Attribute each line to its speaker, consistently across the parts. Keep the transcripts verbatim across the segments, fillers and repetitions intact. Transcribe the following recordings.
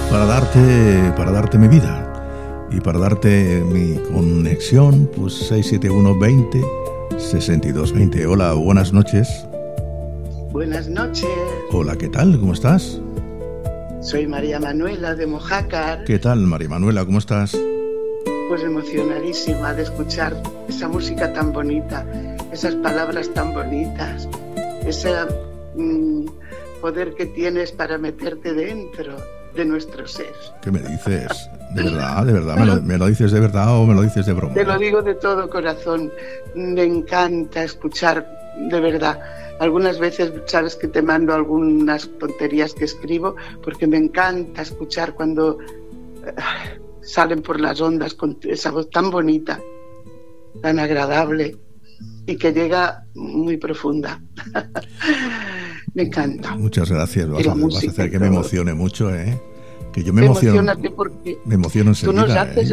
Speaker 1: para darte, para darte mi vida y para darte mi conexión, pues seis siete uno veinte sesenta y dos veinte. Hola, buenas noches.
Speaker 2: Buenas noches.
Speaker 1: Hola, ¿qué tal? ¿Cómo estás?
Speaker 2: Soy María Manuela de Mojácar.
Speaker 1: ¿Qué tal, María Manuela? ¿Cómo estás?
Speaker 2: Pues emocionadísima de escuchar esa música tan bonita, esas palabras tan bonitas, ese mmm, poder que tienes para meterte dentro de nuestro ser.
Speaker 1: ¿Qué me dices? ¿De verdad? ¿De verdad? ¿Me lo, me lo dices de verdad o me lo dices de broma?
Speaker 2: Te lo digo de todo corazón. Me encanta escuchar de verdad. Algunas veces sabes que te mando algunas tonterías que escribo porque me encanta escuchar cuando uh, salen por las ondas con esa voz tan bonita, tan agradable y que llega muy profunda. Me encanta.
Speaker 1: Muchas gracias. Vas, a, vas a hacer que me emocione mucho, ¿eh? Que yo me emociono.
Speaker 2: Porque
Speaker 1: me emociono enseguida.
Speaker 2: Tú nos haces,
Speaker 1: ¿eh?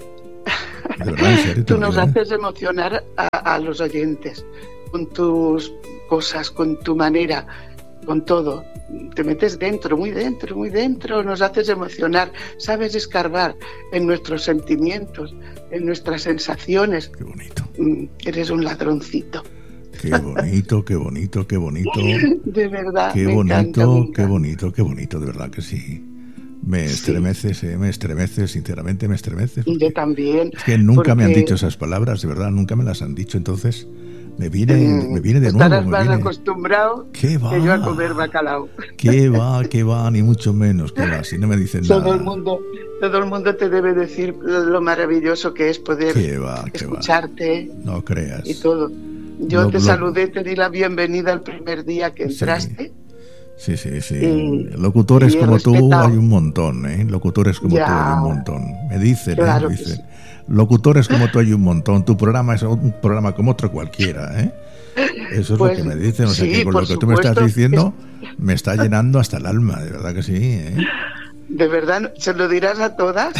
Speaker 1: De verdad, en serio,
Speaker 2: tú nos
Speaker 1: ¿eh?
Speaker 2: haces emocionar a, a los oyentes con tus cosas, con tu manera, con todo. Te metes dentro, muy dentro, muy dentro, nos haces emocionar, sabes escarbar en nuestros sentimientos, en nuestras sensaciones.
Speaker 1: Qué bonito.
Speaker 2: Eres un ladroncito.
Speaker 1: Qué bonito, qué bonito, qué bonito.
Speaker 2: De verdad,
Speaker 1: qué
Speaker 2: me
Speaker 1: bonito,
Speaker 2: encanta, me encanta.
Speaker 1: Qué bonito, qué bonito, de verdad que sí. Me estremeces, sí. eh, me estremeces, sinceramente me estremeces.
Speaker 2: Yo también.
Speaker 1: Es que nunca
Speaker 2: porque...
Speaker 1: me han dicho esas palabras, de verdad, nunca me las han dicho, entonces me viene, mm, me viene de nuevo.
Speaker 2: Estarás
Speaker 1: me
Speaker 2: más
Speaker 1: viene...
Speaker 2: acostumbrado
Speaker 1: ¿Qué va?
Speaker 2: que yo a comer bacalao.
Speaker 1: ¿Qué va? ¿Qué va? Ni mucho menos, ¿qué va? Si no me dicen
Speaker 2: todo
Speaker 1: nada.
Speaker 2: El mundo, todo el mundo te debe decir lo maravilloso que es poder
Speaker 1: ¿Qué va? ¿Qué
Speaker 2: escucharte.
Speaker 1: Va? No creas.
Speaker 2: Y todo. Yo
Speaker 1: lo,
Speaker 2: te
Speaker 1: lo...
Speaker 2: saludé, te di la bienvenida el primer día que entraste.
Speaker 1: Sí, sí, sí.
Speaker 2: Y,
Speaker 1: Locutores
Speaker 2: y
Speaker 1: como
Speaker 2: respetado.
Speaker 1: tú hay un montón, ¿eh? Locutores como
Speaker 2: ya.
Speaker 1: tú hay un montón. Me dicen,
Speaker 2: claro
Speaker 1: ¿eh? Me dicen.
Speaker 2: Sí.
Speaker 1: Locutores como tú hay un montón. Tu programa es un programa como otro cualquiera, ¿eh? Eso es
Speaker 2: pues,
Speaker 1: lo que me dicen. O sea,
Speaker 2: sí,
Speaker 1: que con lo que
Speaker 2: supuesto,
Speaker 1: tú me estás diciendo es... me está llenando hasta el alma, de verdad que sí, ¿eh?
Speaker 2: ¿De verdad se lo dirás a todas?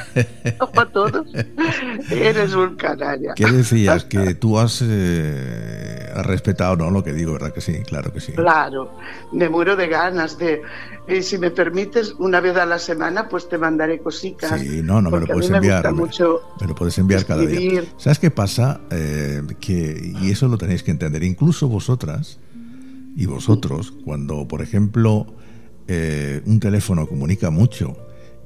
Speaker 2: ¿O a todos? Eres un canalla.
Speaker 1: ¿Qué decías? Que tú has, eh, has respetado, ¿no? Lo que digo, ¿verdad que sí? Claro que sí.
Speaker 2: Claro, me muero de ganas de... Y si me permites, una vez a la semana, pues te mandaré cositas.
Speaker 1: Sí, no, no, me lo puedes
Speaker 2: me
Speaker 1: enviar. Me,
Speaker 2: mucho
Speaker 1: me lo puedes enviar escribir. Cada día. ¿Sabes qué pasa? Eh, que, y eso lo tenéis que entender, incluso vosotras y vosotros, cuando, por ejemplo... Eh, un teléfono comunica mucho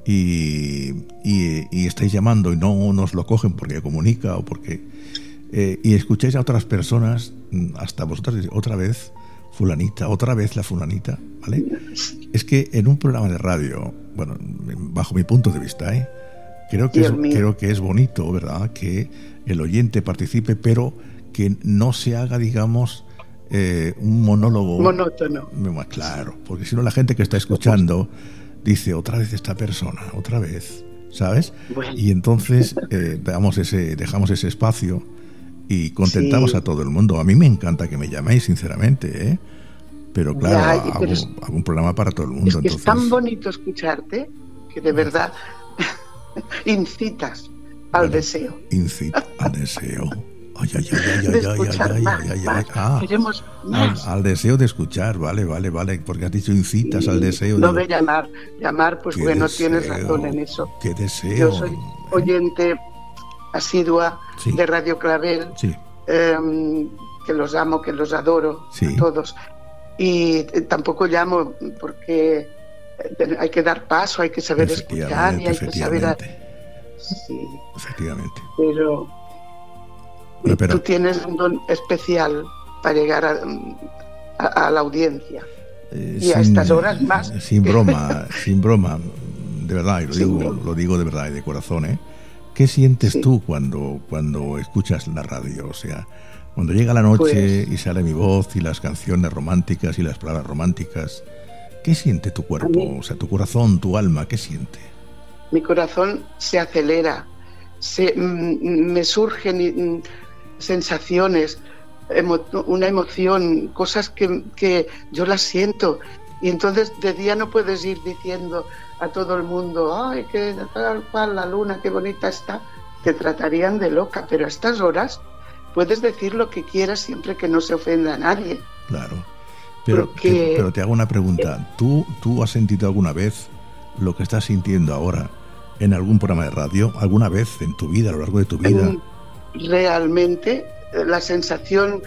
Speaker 1: y, y, y estáis llamando y no nos lo cogen porque comunica o porque eh, y escucháis a otras personas, hasta vosotras, otra vez fulanita, otra vez la fulanita, ¿vale? Es que en un programa de radio, bueno, bajo mi punto de vista, ¿eh? creo que es, creo que es bonito, ¿verdad? Que el oyente participe, pero que no se haga, digamos, Eh, un monólogo
Speaker 2: monótono.
Speaker 1: Claro, porque si no la gente que está escuchando dice otra vez esta persona, otra vez, ¿sabes?
Speaker 2: Bueno.
Speaker 1: Y entonces eh, damos ese, dejamos ese espacio y contentamos sí. a todo el mundo. A mí me encanta que me llaméis, sinceramente, ¿eh? Pero claro, ya, hago, pero es, hago un programa para todo el mundo.
Speaker 2: Es que
Speaker 1: entonces...
Speaker 2: es tan bonito escucharte que de verdad incitas al bueno, deseo.
Speaker 1: Incita al deseo. Ay, ay, ay, ay, ay, ay, ay, ay, ay, ah, al, al deseo de escuchar, vale, vale, vale, porque has dicho incitas sí, al deseo.
Speaker 2: No
Speaker 1: de...
Speaker 2: de llamar, llamar, pues bueno, deseo, tienes razón en eso.
Speaker 1: Qué deseo.
Speaker 2: Yo soy oyente asidua sí. de Radio Clavel,
Speaker 1: sí.
Speaker 2: eh, que los amo, que los adoro, sí. a todos. Y eh, tampoco llamo porque hay que dar paso, hay que saber escuchar y hay que saber... A... Sí.
Speaker 1: Efectivamente.
Speaker 2: Pero... Pero, pero, tú tienes un don especial para llegar a, a, a la audiencia eh, y sin, a estas horas más.
Speaker 1: Sin broma, sin broma, de verdad, y lo, digo, lo digo de verdad y de corazón, ¿eh? ¿Qué sientes sí. tú cuando, cuando escuchas la radio? O sea, cuando llega la noche pues, y sale mi voz y las canciones románticas y las palabras románticas, ¿qué siente tu cuerpo? O sea, tu corazón, tu alma, ¿qué siente?
Speaker 2: Mi corazón se acelera, se, mm, me surgen... sensaciones, emo- una emoción, cosas que, que yo las siento y entonces de día no puedes ir diciendo a todo el mundo ay, que tal cual la luna, qué bonita está, te tratarían de loca, pero a estas horas puedes decir lo que quieras siempre que no se ofenda a nadie.
Speaker 1: Claro, pero, Porque, te, pero te hago una pregunta, ¿tú, tú has sentido alguna vez lo que estás sintiendo ahora en algún programa de radio, alguna vez en tu vida, a lo largo de tu vida?
Speaker 2: Realmente, la sensación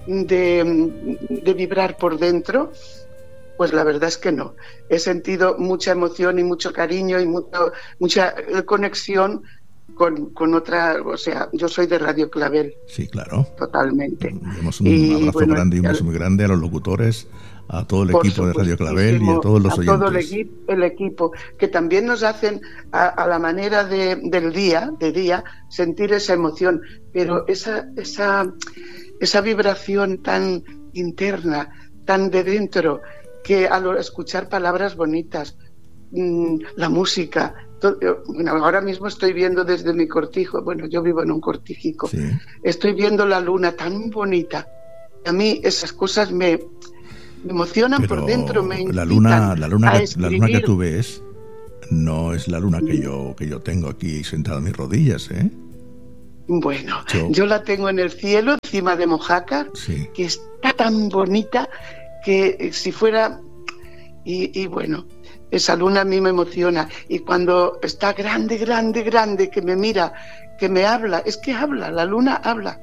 Speaker 2: de, de vibrar por dentro, pues la verdad es que no. He sentido mucha emoción y mucho cariño y mucho, mucha conexión con, con otra, o sea, yo soy de Radio Clavel.
Speaker 1: Sí, claro.
Speaker 2: Totalmente.
Speaker 1: Enviamos un y, abrazo bueno, grande y un beso muy grande a los locutores, a todo el equipo de Radio Clavel y a todos los
Speaker 2: a
Speaker 1: oyentes.
Speaker 2: A todo el, equi el equipo, que también nos hacen a, a la manera de, del día, de día, sentir esa emoción, pero esa, esa, esa vibración tan interna, tan de dentro, que al escuchar palabras bonitas, mmm, la música, todo, bueno, ahora mismo estoy viendo desde mi cortijo, bueno, yo vivo en un cortijico, sí. Estoy viendo la luna tan bonita, a mí esas cosas me, me emocionan. Pero por dentro, me
Speaker 1: la luna, la luna, que, la luna que tú ves no es la luna que yo, que yo tengo aquí sentada en mis rodillas, ¿eh?
Speaker 2: Bueno, yo, yo la tengo en el cielo, encima de Mojácar, sí. Que está tan bonita que si fuera, y, y bueno, esa luna a mí me emociona, y cuando está grande, grande, grande, que me mira, que me habla, es que habla, la luna habla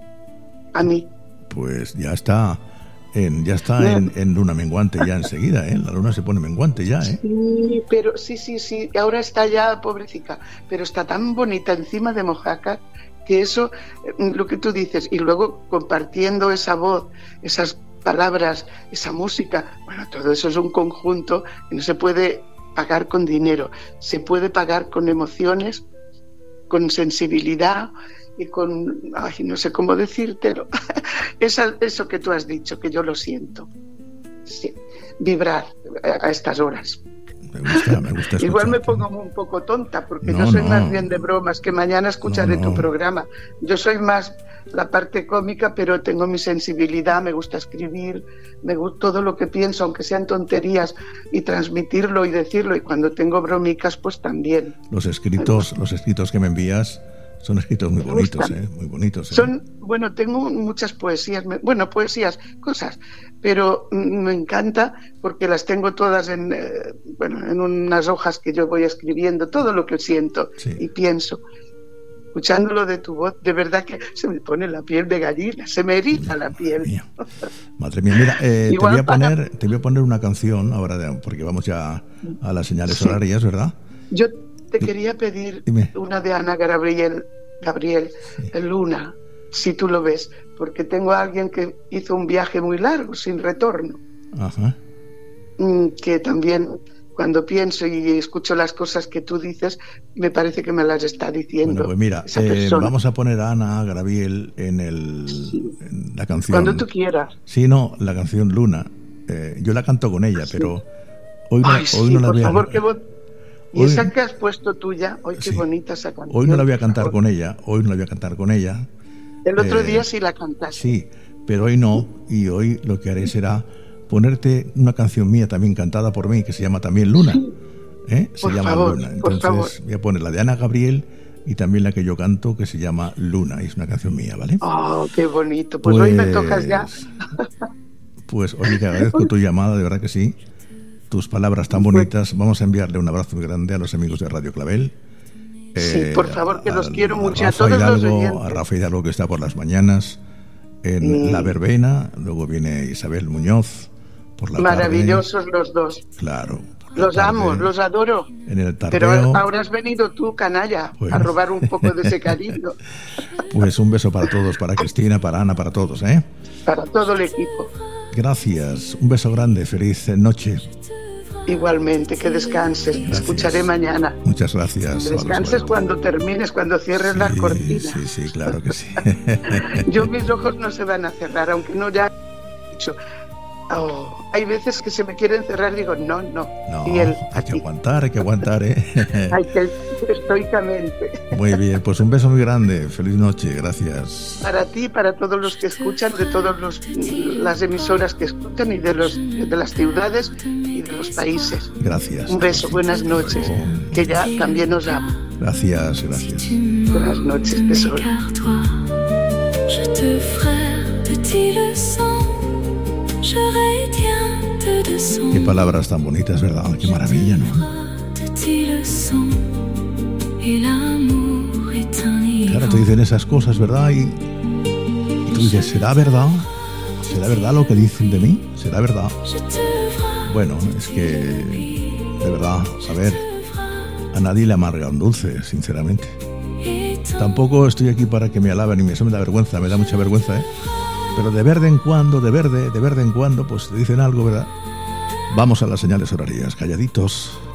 Speaker 2: a mí.
Speaker 1: Pues ya está, en, ya está en, en luna menguante ya enseguida, ¿eh? La luna se pone menguante ya, ¿eh?
Speaker 2: Sí, pero sí, sí, sí, ahora está ya pobrecita, pero está tan bonita encima de Mojácar, que eso, lo que tú dices, y luego compartiendo esa voz, esas palabras, esa música, bueno, todo eso es un conjunto que no se puede pagar con dinero, se puede pagar con emociones, con sensibilidad y con, ay, no sé cómo decírtelo, Esa, eso que tú has dicho, que yo lo siento, sí, vibrar a, a estas horas.
Speaker 1: Me gusta, me gusta
Speaker 2: Igual me pongo un poco tonta porque no, yo soy no. más bien de bromas, que mañana escucharé no, no. tu programa. Yo soy más la parte cómica, pero tengo mi sensibilidad, me gusta escribir, me gusta todo lo que pienso, aunque sean tonterías, y transmitirlo y decirlo, y cuando tengo bromicas, pues también.
Speaker 1: Los escritos, los escritos que me envías son escritos muy bonitos, ¿eh? Muy bonitos. ¿eh?
Speaker 2: Son, bueno, tengo muchas poesías, bueno, poesías, cosas, pero me encanta porque las tengo todas en, eh, bueno, en unas hojas que yo voy escribiendo, todo lo que siento sí. y pienso. Escuchándolo de tu voz, de verdad que se me pone la piel de gallina, se me eriza la piel.
Speaker 1: Madre mía, Madre mía. Mira, eh, te, voy a poner, para... te voy a poner una canción ahora, de, porque vamos ya a las señales sí. horarias, ¿verdad?
Speaker 2: Yo te quería pedir Dime. una de Ana Gabriel, Gabriel sí. Luna, si tú lo ves, porque tengo a alguien que hizo un viaje muy largo, sin retorno.
Speaker 1: Ajá.
Speaker 2: Que también, cuando pienso y escucho las cosas que tú dices, me parece que me las está diciendo.
Speaker 1: Bueno, pues mira, eh, vamos a poner a Ana Gabriel en, el, sí. en la canción.
Speaker 2: Cuando tú quieras.
Speaker 1: Sí, no, la canción Luna. Eh, yo la canto con ella, sí. pero hoy no,
Speaker 2: Ay,
Speaker 1: hoy
Speaker 2: sí,
Speaker 1: no la
Speaker 2: por
Speaker 1: voy a...
Speaker 2: favor, qué voz... Y
Speaker 1: hoy...
Speaker 2: esa que has puesto tuya, hoy qué sí. bonita esa canción.
Speaker 1: Hoy no la voy a cantar con ella, hoy no la voy a cantar con ella.
Speaker 2: El otro
Speaker 1: eh,
Speaker 2: día sí la cantaste.
Speaker 1: Sí, pero hoy no, y hoy lo que haré será ponerte una canción mía también cantada por mí, que se llama también Luna. ¿eh? Se
Speaker 2: por
Speaker 1: llama
Speaker 2: favor,
Speaker 1: Luna. Entonces voy a poner la de Ana Gabriel y también la que yo canto, que se llama Luna, y es una canción mía, ¿vale?
Speaker 2: Oh, qué bonito. Pues, pues hoy me tocas ya.
Speaker 1: Pues oye, que agradezco tu llamada, de verdad que sí. Tus palabras tan bonitas. Vamos a enviarle un abrazo muy grande a los amigos de Radio Clavel.
Speaker 2: Sí, eh, por favor, que los a, quiero mucho.
Speaker 1: A,
Speaker 2: a todos
Speaker 1: Hidalgo,
Speaker 2: los oyentes.
Speaker 1: A Rafa Hidalgo, que está por las mañanas en sí. La Verbena. Luego viene Isabel Muñoz por la
Speaker 2: Maravillosos
Speaker 1: tarde.
Speaker 2: los dos.
Speaker 1: Claro.
Speaker 2: Los tarde, amo, los adoro.
Speaker 1: En el
Speaker 2: Pero ahora has venido tú, canalla, bueno. a robar un poco de ese cariño.
Speaker 1: Pues un beso para todos, para Cristina, para Ana, para todos, ¿eh?
Speaker 2: Para todo el equipo.
Speaker 1: Gracias, un beso grande, feliz noche.
Speaker 2: Igualmente, que descanses. Gracias. Escucharé mañana.
Speaker 1: Muchas gracias.
Speaker 2: Que descanses cuando termines, cuando cierres
Speaker 1: sí,
Speaker 2: las cortinas.
Speaker 1: Sí, sí, claro que sí.
Speaker 2: Yo, mis ojos no se van a cerrar, aunque no ya he dicho. Oh, hay veces que se me quieren cerrar, digo, no, no.
Speaker 1: No,
Speaker 2: y él,
Speaker 1: hay que aguantar, hay que aguantar, ¿eh?
Speaker 2: Hay que estoicamente.
Speaker 1: Muy bien, pues un beso muy grande. Feliz noche, gracias.
Speaker 2: Para ti, para todos los que escuchan, de todas las emisoras que escuchan y de, los, de las ciudades y de los países.
Speaker 1: Gracias.
Speaker 2: Un beso, buenas noches, que ya también os amo.
Speaker 1: Gracias, gracias.
Speaker 2: Buenas noches, tesoro.
Speaker 1: Qué palabras tan bonitas, ¿verdad? Qué maravilla, ¿no? Bueno, te dicen esas cosas, ¿verdad? Y, y tú dices, ¿será verdad? ¿Será verdad lo que dicen de mí? ¿Será verdad? Bueno, es que, de verdad, a ver, a nadie le amarga un dulce, sinceramente. Tampoco estoy aquí para que me alaben y eso me da vergüenza, me da mucha vergüenza, ¿eh? Pero de verde en cuando, de verde, de verde en cuando, pues te dicen algo, ¿verdad? Vamos a las señales horarias, calladitos.